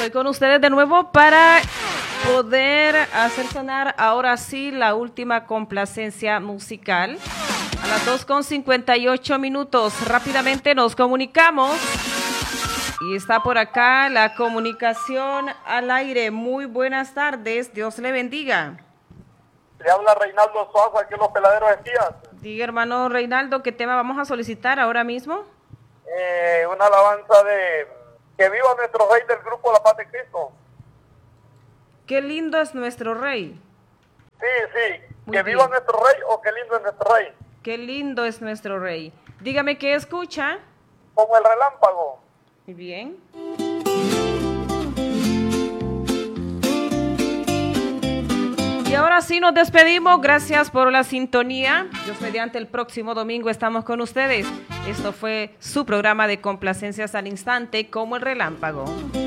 Estoy con ustedes de nuevo para poder hacer sonar ahora sí la última complacencia musical. A las 2:58. Rápidamente nos comunicamos. Y está por acá la comunicación al aire. Muy buenas tardes. Dios le bendiga. Le habla Reinaldo Suazo, aquí en Los Peladeros Espías. Diga, hermano Reinaldo, ¿qué tema vamos a solicitar ahora mismo? Una alabanza de Que viva nuestro Rey del grupo La Paz de Cristo. Qué lindo es nuestro Rey. Sí, Muy que bien. viva nuestro Rey o qué lindo es nuestro Rey. Qué lindo es nuestro Rey. Dígame qué escucha. Como el relámpago. Muy bien. Y ahora sí nos despedimos. Gracias por la sintonía. Dios mediante, el próximo domingo estamos con ustedes. Esto fue su programa de complacencias al instante, como el relámpago.